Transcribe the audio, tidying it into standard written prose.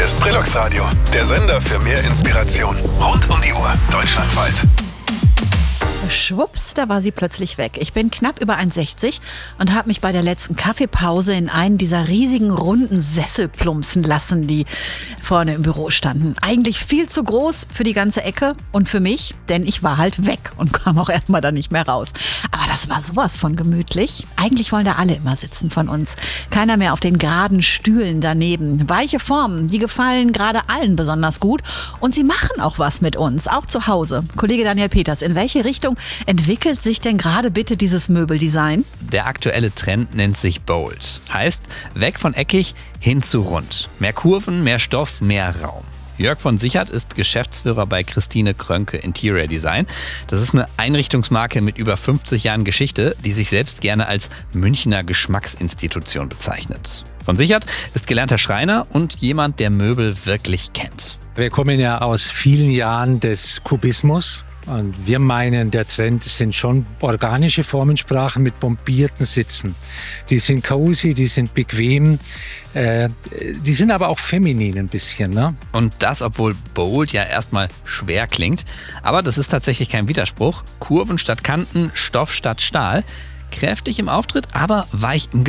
Ist Brillux Radio, der Sender für mehr Inspiration. Rund um die Uhr, deutschlandweit. Schwupps, da war sie plötzlich weg. Ich bin knapp über 1,60 und habe mich bei der letzten Kaffeepause in einen dieser riesigen runden Sessel plumpsen lassen, die vorne im Büro standen. Eigentlich viel zu groß für die ganze Ecke und für mich, denn ich war halt weg und kam auch erstmal da nicht mehr raus. Aber das war sowas von gemütlich. Eigentlich wollen da alle immer sitzen von uns. Keiner mehr auf den geraden Stühlen daneben. Weiche Formen, die gefallen gerade allen besonders gut und sie machen auch was mit uns, auch zu Hause. Kollege Daniel Peters, in welche Richtung entwickelt sich denn gerade bitte dieses Möbeldesign? Der aktuelle Trend nennt sich Bold. Heißt, weg von eckig hin zu rund. Mehr Kurven, mehr Stoff, mehr Raum. Jörg von Sichert ist Geschäftsführer bei Christine Krönke Interior Design. Das ist eine Einrichtungsmarke mit über 50 Jahren Geschichte, die sich selbst gerne als Münchner Geschmacksinstitution bezeichnet. Von Sichert ist gelernter Schreiner und jemand, der Möbel wirklich kennt. Wir kommen ja aus vielen Jahren des Kubismus. Und wir meinen, der Trend sind schon organische Formensprachen mit bombierten Sitzen. Die sind cozy, die sind bequem, die sind aber auch feminin ein bisschen, ne? Und das, obwohl Bold ja erstmal schwer klingt. Aber das ist tatsächlich kein Widerspruch. Kurven statt Kanten, Stoff statt Stahl. Kräftig im Auftritt, aber weich im